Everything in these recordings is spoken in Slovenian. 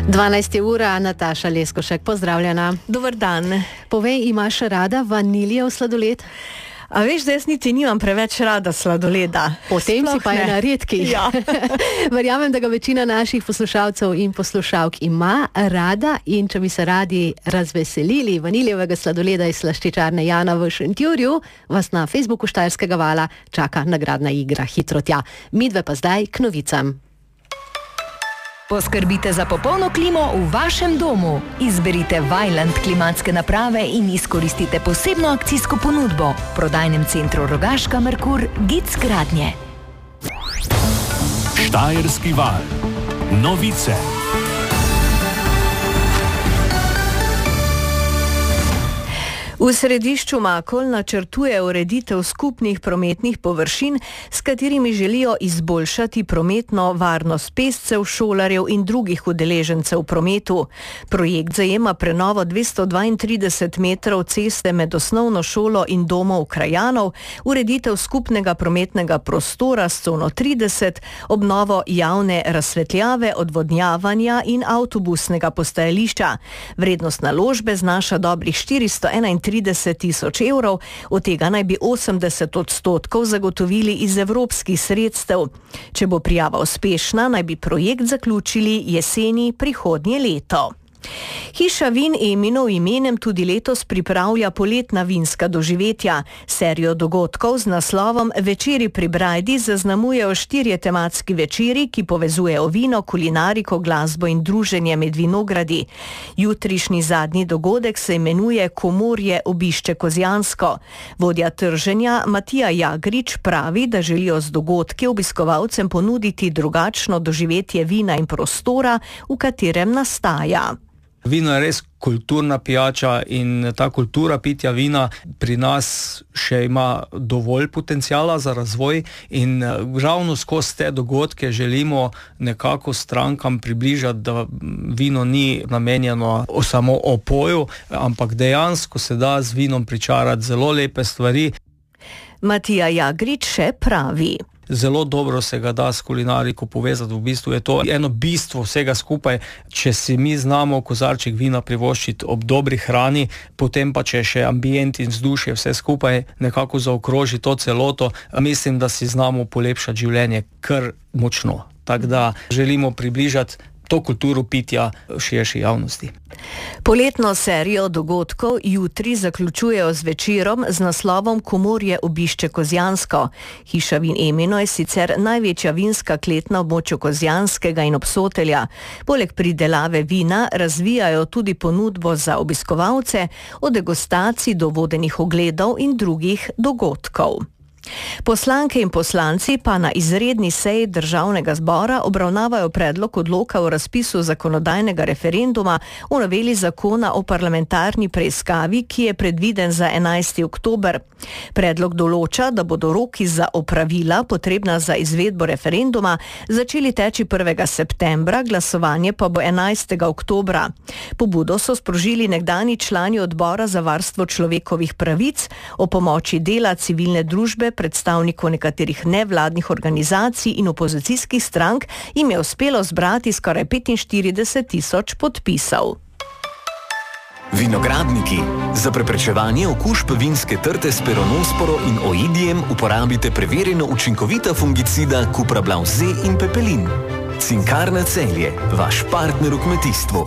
12 ura, Nataša Leskošek, pozdravljena. Dober dan. Povej, imaš rada vaniljev sladoled? A veš, da jaz niti nimam preveč rada sladoleda. Potem si pa ena redkih. Ja. Verjamem, da ga večina naših poslušalcev in poslušalk ima rada, in če bi se radi razveselili vaniljevega sladoleda iz slaščičarne Jana v Šentjurju, vas na Facebooku Štajerskega vala čaka nagradna igra hitro tja. Midve pa zdaj k novicam. Poskrbite za popolno klimo v vašem domu. Izberite Vaillant klimatske naprave in izkoristite posebno akcijsko ponudbo. V prodajnem centru Rogaška Merkur Gic Gradnje. Štajerski val. Novice. V središču Makol načrtuje ureditev skupnih prometnih površin, s katerimi želijo izboljšati prometno varnost pešcev, šolarjev in drugih udeležencev v prometu. Projekt zajema prenovo 232 metrov ceste med osnovno šolo in domov krajanov, ureditev skupnega prometnega prostora s cono 30, obnovo javne razsvetljave, odvodnjavanja in avtobusnega postajališča. Vrednost naložbe znaša dobrih 431 tisoč evrov, od tega naj bi 80% zagotovili iz evropskih sredstev. Če bo prijava uspešna, naj bi projekt zaključili jeseni prihodnje leto. Hiša vin Eminov imenem tudi letos pripravlja poletna vinska doživetja. Serijo dogodkov z naslovom Večeri pri Brajdi zaznamujejo 4 tematski večeri, ki povezujejo vino, kulinariko, glasbo in druženje med vinogradi. Jutrišnji zadnji dogodek se imenuje Komorje obišče Kozjansko. Vodja trženja Matija Jagrič pravi, da želijo z dogodki obiskovalcem ponuditi drugačno doživetje vina in prostora, v katerem nastaja. Vino je res kulturna pijača in ta kultura pitja vina pri nas še ima dovolj potencijala za razvoj in ravno skozi te dogodke želimo nekako strankam približati, da vino ni namenjeno samo opoju, ampak dejansko se da z vinom pričarati zelo lepe stvari. Matija Jagrič še pravi. Zelo dobro se ga da s kulinariko povezati, v bistvu je to eno bistvo vsega skupaj. Če si mi znamo kozarček vina privoščiti ob dobri hrani, potem pa če še ambient in vzdušje vse skupaj nekako zaokroži to celoto, mislim, da si znamo polepšati življenje kar močno. Tako da želimo približati to kulturo pitja širši javnosti. Poletno serijo dogodkov jutri zaključujejo z večerom z naslovom Komorje obišče Kozjansko. Hiša vin Emino je sicer največja vinska klet na območju Kozjanskega in Obsotelja. Poleg pridelave vina razvijajo tudi ponudbo za obiskovalce, od degustacij do vodenih ogledov in drugih dogodkov. Poslanke in poslanci pa na izredni seji Državnega zbora obravnavajo predlog odloka o razpisu zakonodajnega referenduma o noveli zakona o parlamentarni preiskavi, ki je predviden za 11. oktober. Predlog določa, da bodo roki za opravila, potrebna za izvedbo referenduma, začeli teči 1. septembra, glasovanje pa bo 11. oktobra. Pobudo so sprožili nekdanji člani odbora za varstvo človekovih pravic, o pomoči dela civilne družbe, predstavnikov nekaterih nevladnih organizacij in opozicijskih strank jim je uspelo zbrati skoraj 45 tisoč podpisov. Vinogradniki. Za preprečevanje okužb vinske trte s peronosporo in oidijem uporabite preverjeno učinkovita fungicida Cuprablav Z in Pepelin. Cinkarna Celje, vaš partner v kmetijstvu.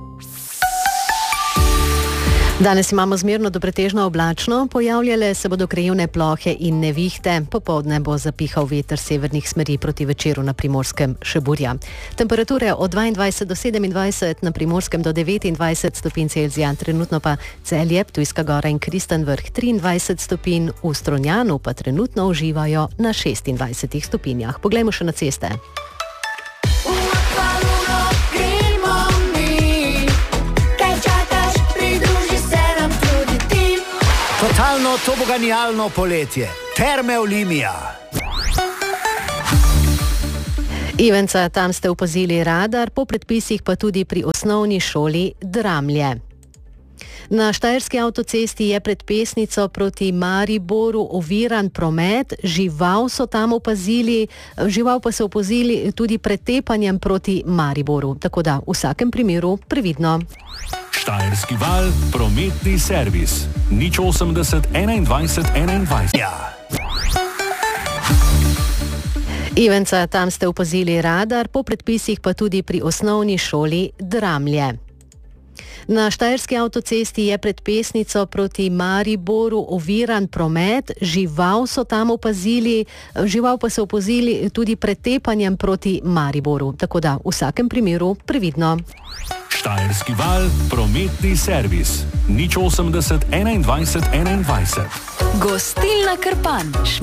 Danes imamo zmerno do pretežno oblačno, pojavljale se bodo krajevne plohe in nevihte. Popoldne bo zapihal veter severnih smeri, proti večeru na Primorskem še burja. Temperature od 22 do 27, na Primorskem do 29 stopinj Celzija, trenutno pa Celje, Ptujska Gora in Kristan Vrh 23 stopinj, v Strunjanu pa trenutno uživajo na 26 stopinjah. Poglejmo še na ceste. Totalno toboganijalno poletje. Terme Olimia. Ivenca, tam ste opazili radar, po predpisih pa tudi pri osnovni šoli Dramlje. Na štajerski avtocesti je pred Pesnico proti Mariboru oviran promet, žival so pa so opazili tudi pred tepanjem proti Mariboru, tako da v vsakem primeru previdno. Štajerski val, prometni servis. 080 21 21. Ja. Ivenca, tam ste opazili radar, po predpisih pa tudi pri osnovni šoli Dramlje. Na štajerski avtocesti je pred Pesnico proti Mariboru oviran promet, žival pa so opazili tudi pred tepanjem proti Mariboru, tako da v vsakem primeru previdno. Štajerski val, prometni servis. 080 21 21. Gostilna Krpan.